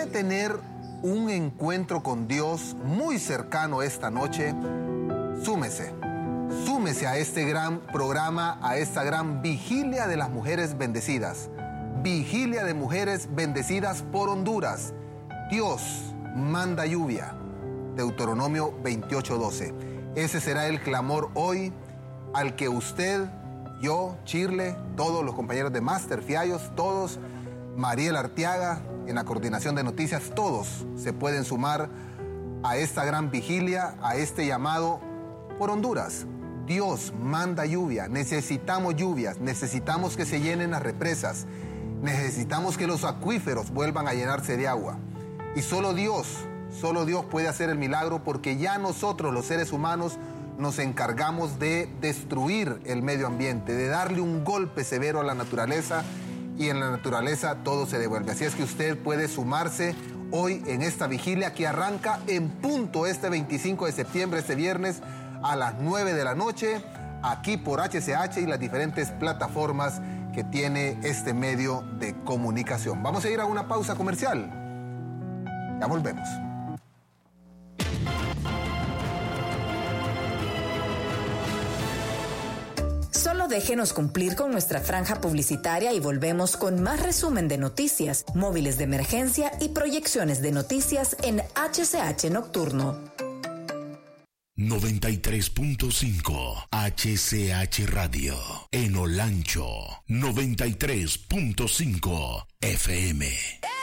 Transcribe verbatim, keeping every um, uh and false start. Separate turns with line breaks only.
quiere tener un encuentro con Dios muy cercano esta noche, súmese. Súmese a este gran programa, a esta gran vigilia de las mujeres bendecidas. Vigilia de mujeres bendecidas por Honduras. Dios manda lluvia. Deuteronomio veintiocho doce. Ese será el clamor hoy al que usted, yo, Chirle, todos los compañeros de Máster, Fiallos, todos, Mariel Arteaga, en la coordinación de noticias, todos se pueden sumar a esta gran vigilia, a este llamado por Honduras. Dios manda lluvia, necesitamos lluvias, necesitamos que se llenen las represas, necesitamos que los acuíferos vuelvan a llenarse de agua. Y solo Dios, solo Dios puede hacer el milagro, porque ya nosotros, los seres humanos, nos encargamos de destruir el medio ambiente, de darle un golpe severo a la naturaleza, y en la naturaleza todo se devuelve. Así es que usted puede sumarse hoy en esta vigilia que arranca en punto este veinticinco de septiembre, este viernes, a las nueve de la noche, aquí por H C H y las diferentes plataformas que tiene este medio de comunicación. Vamos a ir a una pausa comercial. Ya volvemos.
Solo déjenos cumplir con nuestra franja publicitaria y volvemos con más resumen de noticias, móviles de emergencia y proyecciones de noticias en H C H Nocturno.
noventa y tres punto cinco H C H Radio en Olancho, noventa y tres punto cinco F M.